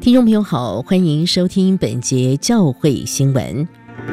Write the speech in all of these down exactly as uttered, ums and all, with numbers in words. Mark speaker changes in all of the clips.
Speaker 1: 听众朋友好，欢迎收听本节教会新闻。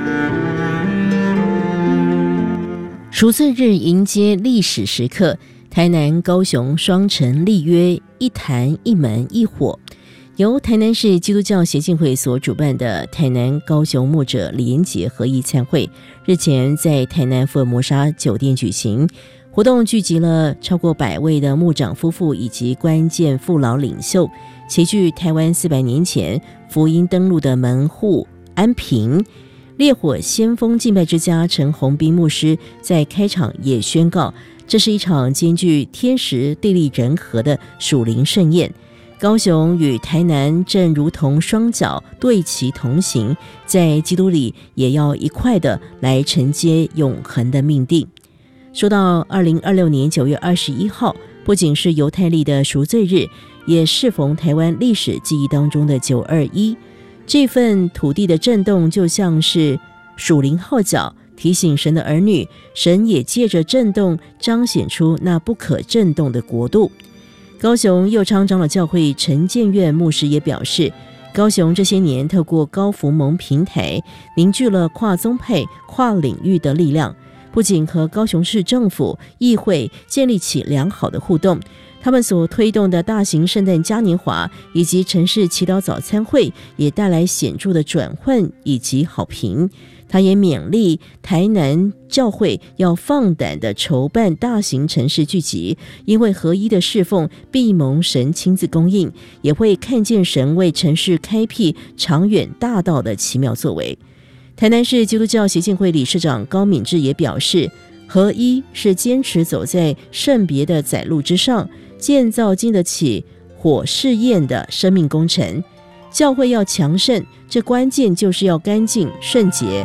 Speaker 1: 赎罪日迎接历史时刻，台南高雄双城立约一坛一门一火，由台南市基督教协进会所主办的台南高雄牧者联结合一餐会日前在台南福尔摩沙酒店举行，活动聚集了超过百位的牧长夫妇以及关键父老领袖，齐聚台湾四百年前福音登陆的门户安平。烈火先锋敬拜之家陈宏斌牧师在开场也宣告，这是一场兼具天时地利人和的属灵盛宴。高雄与台南正如同双脚对齐同行，在基督里也要一块的来承接永恒的命定。说到二零二六年九月二十一号，不仅是犹太历的赎罪日，也适逢台湾历史记忆当中的九二一。这份土地的震动就像是属灵号角，提醒神的儿女，神也借着震动彰显出那不可震动的国度。高雄右昌长老教会陈建岳牧师也表示，高雄这些年透过高福盟平台凝聚了跨宗派跨领域的力量，不仅和高雄市政府议会建立起良好的互动，他们所推动的大型圣诞嘉年华以及城市祈祷早餐会也带来显著的转换以及好评。他也勉励台南教会要放胆的筹办大型城市聚集，因为合一的侍奉必蒙神亲自供应，也会看见神为城市开辟长远大道的奇妙作为。台南市基督教协进会理事长高敏智也表示，合一是坚持走在圣别的载路之上，建造经得起火试验的生命工程。教会要强盛，这关键就是要干净圣洁。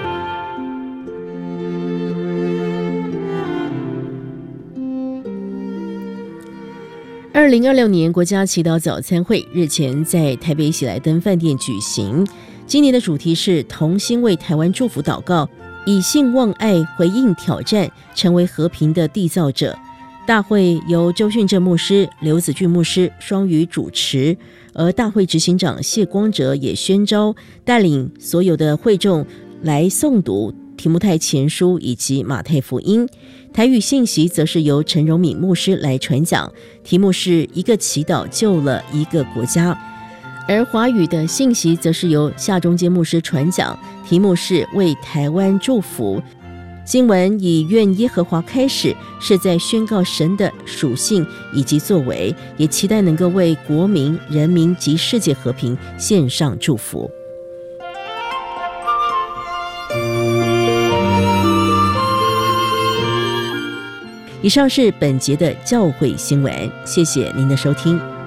Speaker 1: 二零二六年国家祈祷早餐会日前在台北喜来登饭店举行，今年的主题是同心为台湾祝福祷告，以信望爱回应挑战，成为和平的缔造者。大会由周训正牧师、刘子俊牧师双语主持，而大会执行长谢光哲也宣召带领所有的会众来诵读提摩太前书以及马太福音。台语信息则是由陈荣敏牧师来传讲，题目是一个祈祷救了一个国家。而华语的信息则是由夏中坚牧师传讲，题目是为台湾祝福。经文以愿耶和华开始，是在宣告神的属性以及作为，也期待能够为国民、人民及世界和平献上祝福。以上是本节的教会新闻，谢谢您的收听。